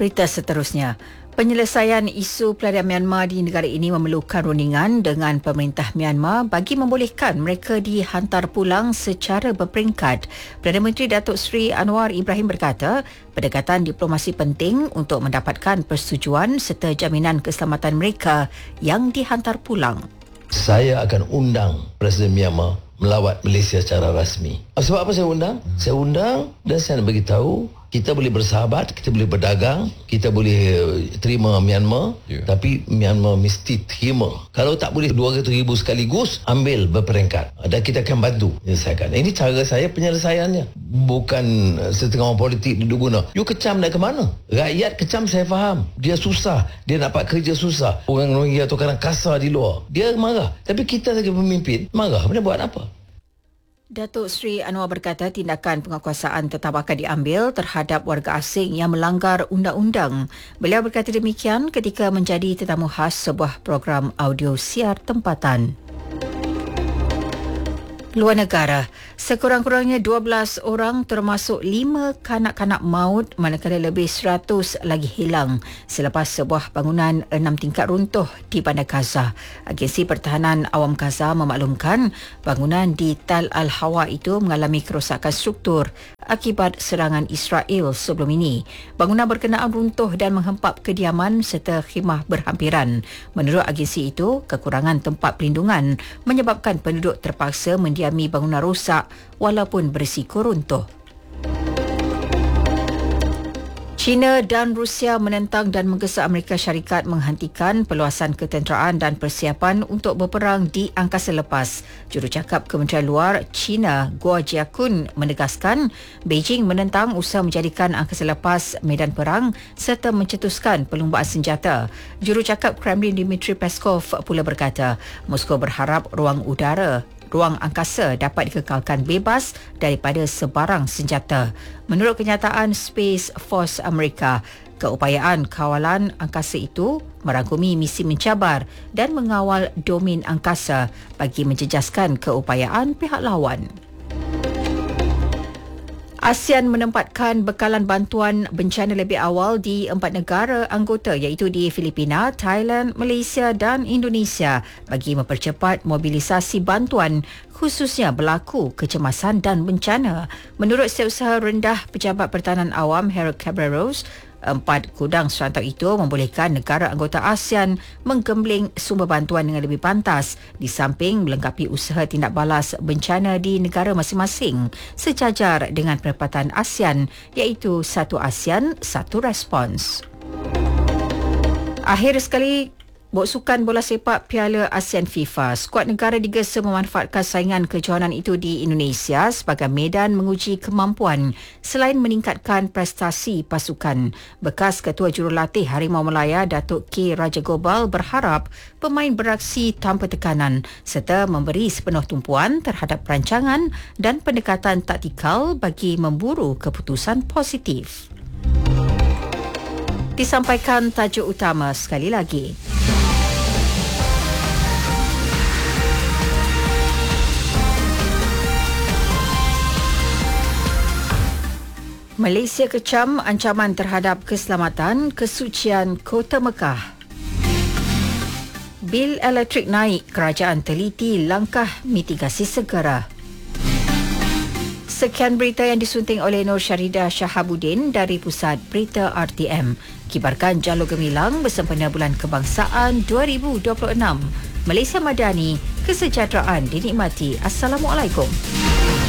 Berita seterusnya. Penyelesaian isu pelarian Myanmar di negara ini memerlukan rundingan dengan pemerintah Myanmar bagi membolehkan mereka dihantar pulang secara berperingkat. Perdana Menteri Datuk Seri Anwar Ibrahim berkata, pendekatan diplomasi penting untuk mendapatkan persetujuan serta jaminan keselamatan mereka yang dihantar pulang. Saya akan undang Presiden Myanmar melawat Malaysia secara rasmi. Sebab apa saya undang? Saya undang dan saya nak beritahu kita boleh bersahabat, kita boleh berdagang, kita boleh terima Myanmar, tapi Myanmar mesti terima. Kalau tak boleh 200,000 sekaligus, ambil berperingkat. Dan kita akan bantu menyelesaikan. Ini cara saya penyelesaiannya. Bukan setengah orang politik duduk guna. You kecam nak ke mana? Rakyat kecam saya faham. Dia susah. Dia dapat kerja susah. Orang Rohingya tu kadang kasar di luar. Dia marah. Tapi kita sebagai pemimpin, marah. Benda buat apa? Datuk Seri Anwar berkata tindakan penguatkuasaan tetap akan diambil terhadap warga asing yang melanggar undang-undang. Beliau berkata demikian ketika menjadi tetamu khas sebuah program audio siar tempatan. Luar negara, sekurang-kurangnya 12 orang termasuk 5 kanak-kanak maut manakala lebih 100 lagi hilang selepas sebuah bangunan 6 tingkat runtuh di Bandar Gaza. Agensi Pertahanan Awam Gaza memaklumkan bangunan di Tal Al-Hawa itu mengalami kerosakan struktur akibat serangan Israel sebelum ini. Bangunan berkenaan runtuh dan menghempap kediaman serta khemah berhampiran. Menurut agensi itu, kekurangan tempat pelindungan menyebabkan penduduk terpaksa mendiami bangunan rosak walaupun berisiko runtuh. China dan Rusia menentang dan menggesa Amerika Syarikat menghentikan peluasan ketenteraan dan persiapan untuk berperang di angkasa lepas. Jurucakap Kementerian Luar China, Guo Jiakun, menegaskan Beijing menentang usaha menjadikan angkasa lepas medan perang serta mencetuskan perlumbaan senjata. Jurucakap Kremlin Dmitry Peskov pula berkata, Moskow berharap ruang angkasa dapat dikekalkan bebas daripada sebarang senjata. Menurut kenyataan Space Force Amerika, keupayaan kawalan angkasa itu merangkumi misi mencabar dan mengawal domain angkasa bagi menjejaskan keupayaan pihak lawan. ASEAN menempatkan bekalan bantuan bencana lebih awal di 4 negara anggota iaitu di Filipina, Thailand, Malaysia dan Indonesia bagi mempercepat mobilisasi bantuan khususnya berlaku kecemasan dan bencana. Menurut Setiausaha Rendah Pejabat Pertahanan Awam Harold Cabreros, 4 gudang serantau itu membolehkan negara anggota ASEAN menggembling sumber bantuan dengan lebih pantas di samping melengkapi usaha tindak balas bencana di negara masing-masing sejajar dengan perempatan ASEAN iaitu satu ASEAN, satu respons. Akhir sekali, Sukan bola sepak Piala ASEAN FIFA, skuad negara digesa memanfaatkan saingan kejohanan itu di Indonesia sebagai medan menguji kemampuan selain meningkatkan prestasi pasukan. Bekas Ketua Jurulatih Harimau Malaya Datuk K. Rajagopal berharap pemain beraksi tanpa tekanan serta memberi sepenuh tumpuan terhadap perancangan dan pendekatan taktikal bagi memburu keputusan positif. Disampaikan tajuk utama sekali lagi. Malaysia kecam ancaman terhadap keselamatan kesucian Kota Mekah. Bil elektrik naik, kerajaan teliti langkah mitigasi segera. Sekian berita yang disunting oleh Nur Syarida Shahabuddin dari Pusat Berita RTM. Kibarkan Jalur Gemilang bersempena Bulan Kebangsaan 2026. Malaysia Madani, kesejahteraan dinikmati. Assalamualaikum.